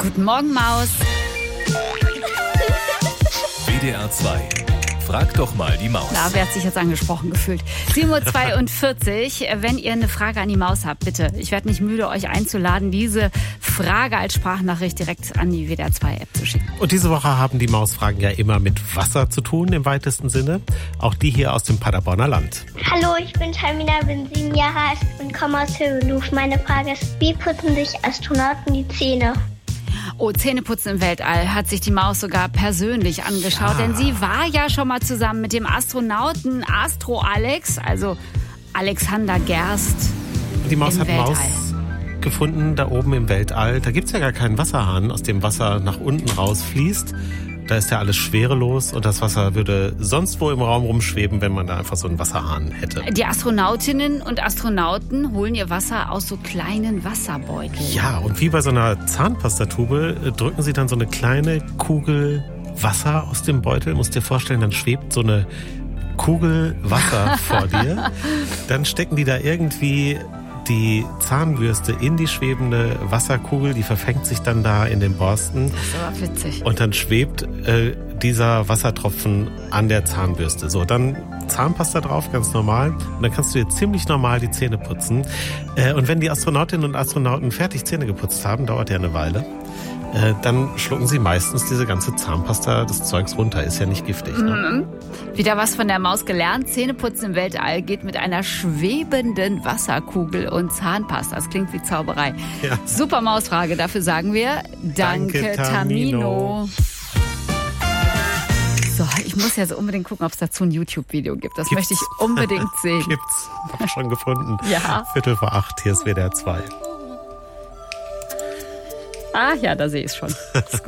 Guten Morgen, Maus. WDR 2. Frag doch mal die Maus. Na, wer hat sich jetzt angesprochen gefühlt? 7:42 Uhr. Wenn ihr eine Frage an die Maus habt, bitte. Ich werde nicht müde, euch einzuladen, diese Frage als Sprachnachricht direkt an die WDR 2 App zu schicken. Und diese Woche haben die Mausfragen ja immer mit Wasser zu tun, im weitesten Sinne. Auch die hier aus dem Paderborner Land. Hallo, ich bin Tamina, bin 7 Jahre alt und komme aus Hövelhof. Meine Frage ist, wie putzen sich Astronauten die Zähne? Oh, Zähneputzen im Weltall hat sich die Maus sogar persönlich angeschaut, denn sie war ja schon mal zusammen mit dem Astronauten Astro Alex, also Alexander Gerst. Die Maus im hat Weltall. Maus gefunden, da oben im Weltall. Da gibt's ja gar keinen Wasserhahn, aus dem Wasser nach unten rausfließt. Da ist ja alles schwerelos und das Wasser würde sonst wo im Raum rumschweben, wenn man da einfach so einen Wasserhahn hätte. Die Astronautinnen und Astronauten holen ihr Wasser aus so kleinen Wasserbeuteln. Ja, und wie bei so einer Zahnpastatube drücken sie dann so eine kleine Kugel Wasser aus dem Beutel. Musst dir vorstellen, dann schwebt so eine Kugel Wasser vor dir. Dann stecken die da irgendwie die Zahnbürste in die schwebende Wasserkugel, die verfängt sich dann da in den Borsten. Das ist aber witzig. Und dann schwebt dieser Wassertropfen an der Zahnbürste. So, dann Zahnpasta drauf, ganz normal. Und dann kannst du dir ziemlich normal die Zähne putzen. Und wenn die Astronautinnen und Astronauten fertig Zähne geputzt haben, dauert ja eine Weile, dann schlucken sie meistens diese ganze Zahnpasta des Zeugs runter. Ist ja nicht giftig. Ne? Wieder was von der Maus gelernt. Zähneputzen im Weltall geht mit einer schwebenden Wasserkugel und Zahnpasta. Das klingt wie Zauberei. Ja. Super Mausfrage. Dafür sagen wir Danke, Tamino. So, ich muss jetzt unbedingt gucken, ob es dazu ein YouTube-Video gibt. Das möchte ich unbedingt sehen. Gibt's. Hab schon gefunden. Ja. 7:45, hier ist WDR 2. Ah ja, da sehe ich es schon.